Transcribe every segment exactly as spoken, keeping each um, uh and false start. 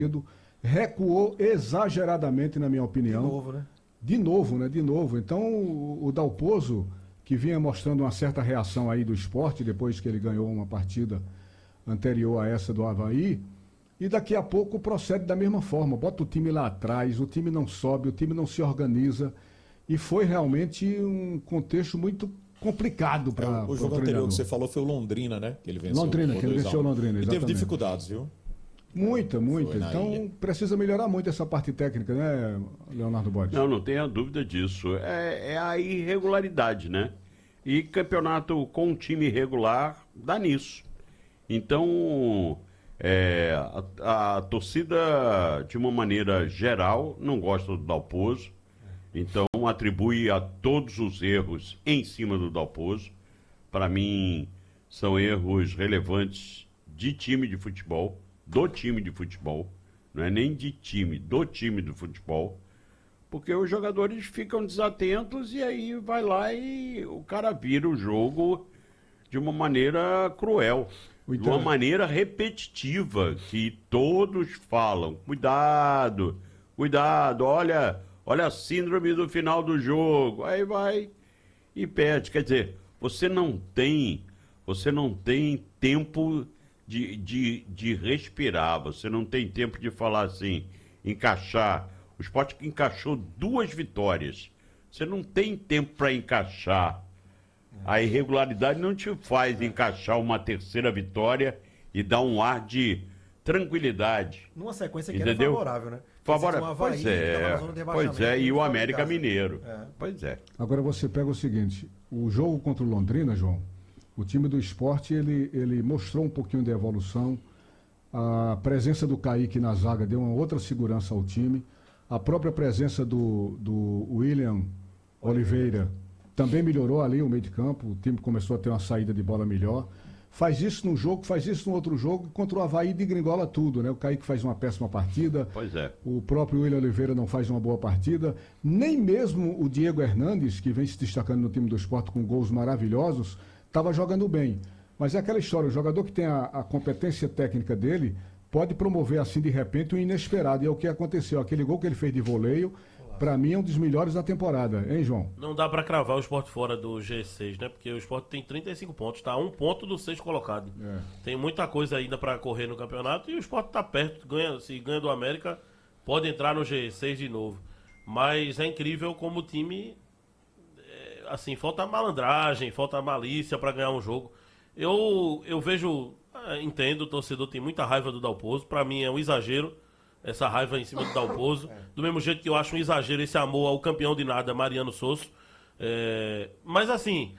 recuou exageradamente, na minha opinião. De novo, né? De novo, né? De novo. Então, o, o Dalpozo, que vinha mostrando uma certa reação aí do esporte, depois que ele ganhou uma partida anterior a essa do Avaí, e daqui a pouco procede da mesma forma. Bota o time lá atrás, o time não sobe, o time não se organiza, e foi realmente um contexto muito complicado para é, o jogo anterior que você falou foi o Londrina, né? Que ele venceu. Londrina, que ele venceu o Londrina, exatamente. E teve dificuldades, viu? Muita, muita. Então, ilha. precisa melhorar muito essa parte técnica, né, Leonardo Bode? Não, não tenha dúvida disso. É, é a irregularidade, né? E campeonato com um time irregular dá nisso. Então, é, a, a torcida, de uma maneira geral, não gosta do Dalpozo. Então, atribui a todos os erros em cima do Dalpozo. Para mim, são erros relevantes de time de futebol. Do time de futebol, não é nem de time, do time do futebol, porque os jogadores ficam desatentos e aí vai lá e o cara vira o jogo de uma maneira cruel, de uma maneira repetitiva, que todos falam, cuidado, cuidado, olha, olha a síndrome do final do jogo, aí vai e perde. Quer dizer, você não tem, você não tem tempo De, de, de respirar, você não tem tempo de falar assim, encaixar. O Sport encaixou duas vitórias. Você não tem tempo para encaixar. A irregularidade não te faz encaixar uma terceira vitória e dar um ar de tranquilidade. Numa sequência que entendeu? Era favorável, né? Favorável, pois é, pois é, e o América Mineiro. É. Pois é. Agora você pega o seguinte, o jogo contra o Londrina, João, o time do Sport, ele, ele mostrou um pouquinho de evolução. A presença do Kaique na zaga deu uma outra segurança ao time. A própria presença do, do William Oliveira também melhorou ali o meio de campo. O time começou a ter uma saída de bola melhor. Faz isso num jogo, faz isso no outro jogo. Contra o Avaí degringola tudo, né? O Kaique faz uma péssima partida. Pois é. O próprio William Oliveira não faz uma boa partida. Nem mesmo o Diego Hernandes, que vem se destacando no time do Sport com gols maravilhosos, estava jogando bem. Mas é aquela história, o jogador que tem a, a competência técnica dele pode promover assim de repente o inesperado. E é o que aconteceu. Aquele gol que ele fez de voleio, para mim é um dos melhores da temporada. Hein, João? Não dá para cravar o Sport fora do G seis, né? Porque o Sport tem trinta e cinco pontos, tá a um ponto do sexto colocado. É. Tem muita coisa ainda para correr no campeonato e o Sport tá perto. Ganha, se ganha do América, pode entrar no G seis de novo. Mas é incrível como o time... Assim, falta malandragem, falta malícia para ganhar um jogo. Eu, eu vejo, entendo, o torcedor tem muita raiva do Dalpozo. Para mim é um exagero essa raiva em cima do Dalpozo. Do mesmo jeito que eu acho um exagero esse amor ao campeão de nada, Mariano Sosso. É, mas assim,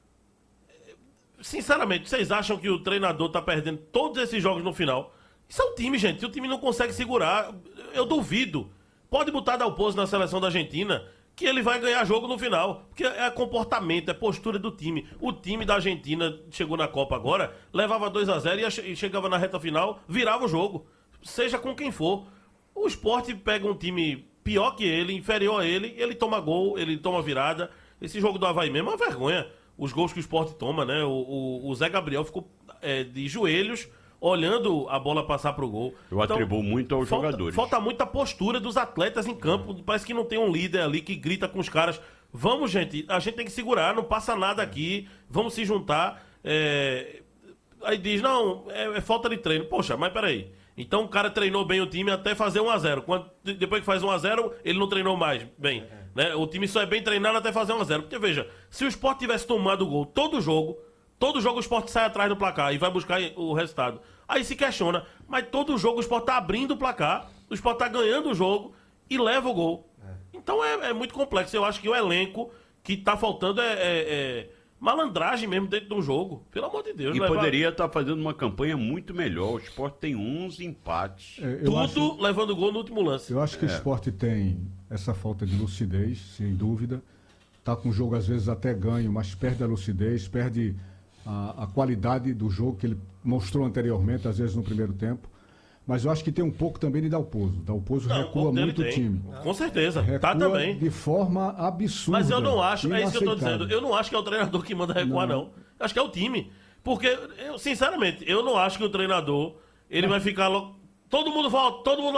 sinceramente, vocês acham que o treinador tá perdendo todos esses jogos no final? Isso é um time, gente. O time não consegue segurar. Eu duvido. Pode botar Dalpozo na seleção da Argentina, que ele vai ganhar jogo no final. Porque é comportamento, é postura do time. O time da Argentina chegou na Copa agora, levava dois a zero e chegava na reta final, virava o jogo. Seja com quem for. O Sport pega um time pior que ele, inferior a ele, ele toma gol, ele toma virada. Esse jogo do Avaí mesmo é uma vergonha. Os gols que o Sport toma, né? O, o, o Zé Gabriel ficou é, de joelhos, olhando a bola passar pro gol. Eu então, atribuo muito aos falta, jogadores. Falta muita postura dos atletas em campo. Parece que não tem um líder ali que grita com os caras. Vamos, gente, a gente tem que segurar, não passa nada aqui, vamos se juntar. É... Aí diz, não, é, é falta de treino. Poxa, mas peraí. Então o cara treinou bem o time até fazer um a zero. Quando, depois que faz um a zero, ele não treinou mais bem. Né? O time só é bem treinado até fazer um a zero. Porque veja, se o Sport tivesse tomado o gol todo jogo, todo jogo o Sport sai atrás do placar e vai buscar o resultado. Aí se questiona, mas todo jogo o Sport tá abrindo o placar, o Sport tá ganhando o jogo e leva o gol. É. Então é, é muito complexo. Eu acho que o elenco que tá faltando é, é, é malandragem mesmo dentro do jogo. Pelo amor de Deus. E levar... poderia estar tá fazendo uma campanha muito melhor. O Sport tem onze empates. É, Tudo acho... levando gol no último lance. Eu acho que é. o Sport tem essa falta de lucidez, sem dúvida. Tá com o jogo às vezes até ganho, mas perde a lucidez, perde a, a qualidade do jogo que ele mostrou anteriormente, às vezes no primeiro tempo. Mas eu acho que tem um pouco também de Dalpozo. Dalpozo Não, recua muito o time. Com certeza, recua tá também. De forma absurda. Mas eu não acho, é isso que eu tô dizendo. Eu não acho que é o treinador que manda recuar, não. não. Acho que é o time. Porque, eu, sinceramente, eu não acho que o treinador ele não. vai ficar Todo mundo volta, todo mundo